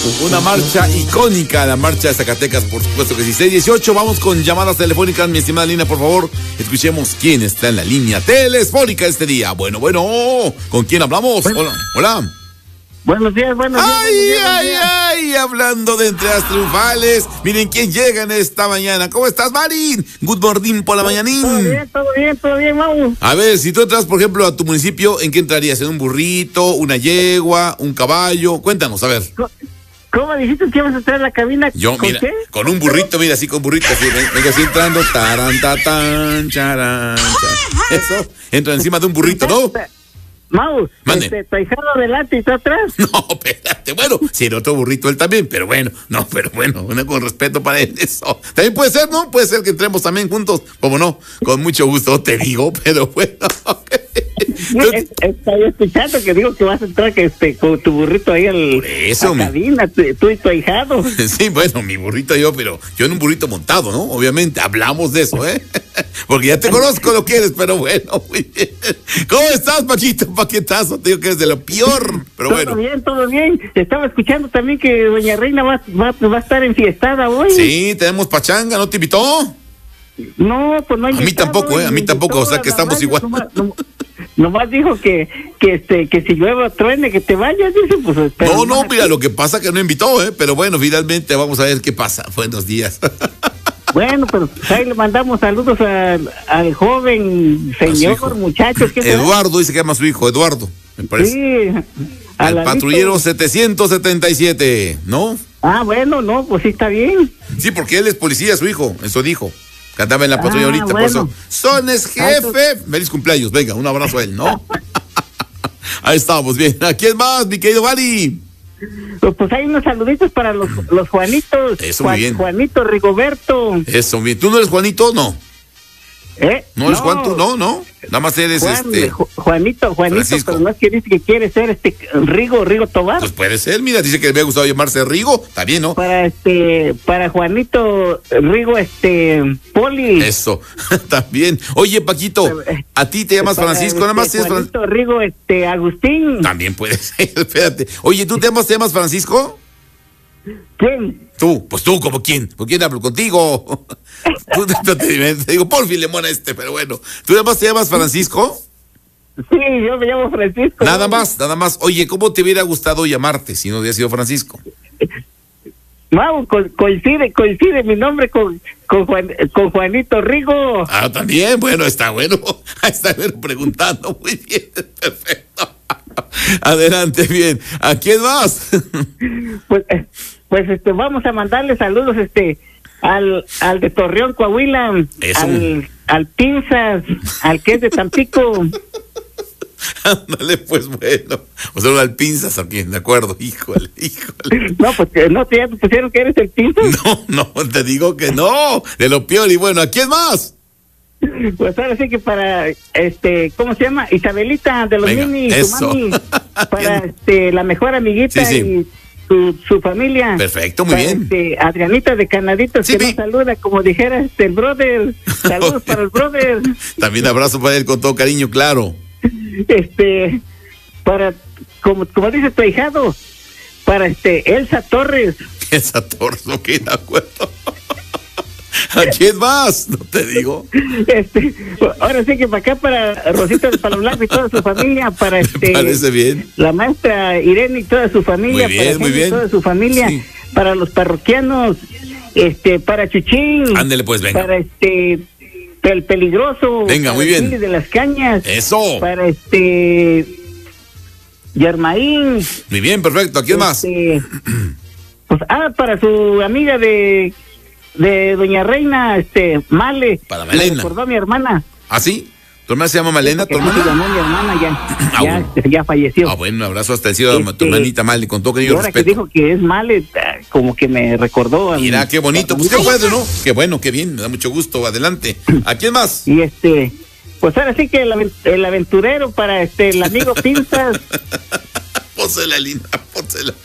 Una marcha icónica, la marcha de Zacatecas, por supuesto que sí. 6:18, vamos con llamadas telefónicas, mi estimada Lina, por favor. Escuchemos quién está en la línea telefónica este día. Bueno, ¿con quién hablamos? Hola. Buenos días. Ay, hablando de entregas triunfales. Miren quién llega en esta mañana. ¿Cómo estás, Marín? Good morning por la mañanín. Todo bien, Mau. A ver, si tú entras, por ejemplo, a tu municipio, ¿en qué entrarías? ¿En un burrito, una yegua, un caballo? Cuéntanos, a ver. ¿Cómo dijiste que ibas a entrar a la cabina? Yo, ¿Con mira, qué? con un burrito, mira, así con burrito, así, venga así entrando, taran, tatán, charan, eso, entro encima de un burrito, ¿no? Mau, Mande. tu ahijado adelante y tú atrás. No, espérate, bueno, si era otro burrito él también, pero bueno, con respeto para él, eso. También puede ser, ¿no? Puede ser que entremos también juntos, como no, con mucho gusto te digo, pero bueno, Estoy escuchando que digo que vas a entrar con tu burrito ahí a la cabina, tú y tu ahijado. Sí, bueno, mi burrito pero yo en un burrito montado, ¿no? Obviamente, hablamos de eso, ¿eh? Porque ya te conozco lo que eres, pero bueno, muy bien. ¿Cómo estás, Paquito? Paquetazo, te digo que eres de lo peor, pero bueno. Todo bien. Estaba escuchando también que doña Reina va a estar enfiestada hoy. Sí, tenemos pachanga, ¿no te invitó? No, pues no. A mí tampoco, o sea que estamos igual. Nomás dijo que si llueve o truene, que te vayas, dice, pues. No, mira, lo que pasa que no invitó, pero bueno, finalmente vamos a ver qué pasa. Buenos días. Bueno, pero ahí le mandamos saludos al joven señor, muchacho. Eduardo, dice que llama a su hijo, Eduardo, me parece. Sí. Al patrullero 777, ¿no? Ah, bueno, no, pues sí está bien. Sí, porque él es policía, su hijo, eso dijo. Que andaba en la patrulla ahorita, bueno. por eso. Sones jefe. Feliz cumpleaños, venga, un abrazo a él, ¿no? Ahí estamos, bien. ¿A quién más, mi querido Bari? Pues hay unos saluditos para los Juanitos. Eso, muy bien. Juanito Rigoberto. Eso, bien. ¿Tú no eres Juanito? No. ¿No eres Juan tú? No. Nada más eres Juanito, Francisco. pero no es que dice que quiere ser Rigo Tobar. Pues puede ser, mira, dice que le había gustado llamarse Rigo, está bien, ¿no? Para Juanito Rigo, Poli. Eso, también. Oye, Paquito, ¿a ti te llamas Francisco? Nada más tienes Juanito Rigo, Agustín. También puede ser, espérate. Oye, ¿tú te llamas Francisco? ¿Quién? Tú, pues tú, ¿como quién? ¿Por quién hablo? ¿Contigo? Te digo, por fin lemón pero bueno. ¿Tú te llamas Francisco? Sí, yo me llamo Francisco. Nada más. Oye, ¿cómo te hubiera gustado llamarte si no hubiera sido Francisco? Mau, coincide mi nombre con Juanito Rigo. Ah, también, bueno, está bueno preguntando, muy bien, perfecto. Adelante, bien. ¿A quién más? Pues vamos a mandarle saludos al de Torreón, Coahuila, al Pinzas, al que es de Tampico. Ándale, pues bueno. O sea, al Pinzas, ¿a quién? De acuerdo, híjole. No, pues no, ya te pusieron que eres el Pinzas. No, te digo que no, de lo peor. Y bueno, ¿a quién más? Pues ahora sí que para, ¿cómo se llama? Isabelita de los Minis, su mami, para la mejor amiguita, sí. Y su familia. Perfecto, muy bien. Adrianita de Canaditos, sí, que nos saluda, como dijera el brother. Saludos para el brother. También abrazo para él con todo cariño, claro. Para, como dice tu ahijado, para Elsa Torres. Ok, de acuerdo. ¿A quién más? No te digo. Ahora sí que para acá, para Rosita de Palo Blanco y toda su familia, para Me parece bien. la maestra Irene y toda su familia, muy bien. Toda su familia, sí. Para los parroquianos, para Chuchín. Ándele pues, venga. Para el peligroso. Venga, muy bien. De las Cañas. Eso. Para Yermaín. Muy bien, perfecto. ¿A quién más? Pues para su amiga de doña Reina, Male. Para Malena. Me recordó a mi hermana. ¿Ah, sí? ¿Tu hermana se llama Malena? ¿Tu hermana? Se llamó mi hermana, ya falleció. Ah, bueno, un abrazo hasta el cielo a tu hermanita Male, con todo cariño y respeto. Ahora que dijo que es Male, como que me recordó a Mira, qué bonito, pues qué bueno, ¿no? Qué bueno, qué bien, me da mucho gusto, adelante. ¿A quién más? Y pues ahora sí que el aventurero para el amigo Pinzas. Pónsela, Lina, pónsela.